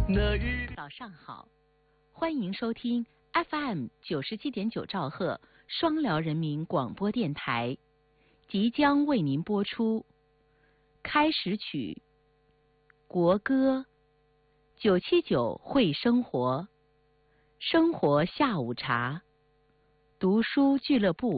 早上好，欢迎收听 FM 97.9兆赫双辽人民广播电台，即将为您播出开始曲、国歌、979会生活、生活下午茶、读书俱乐部。